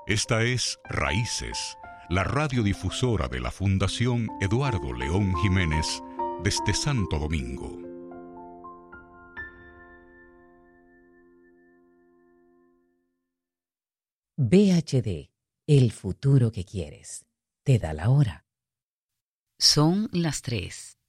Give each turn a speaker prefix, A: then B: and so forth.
A: Esta es Raíces, la radiodifusora de la Fundación Eduardo León Jiménez desde Santo Domingo.
B: VHD, el futuro que quieres. Te da la hora.
C: Son las 3.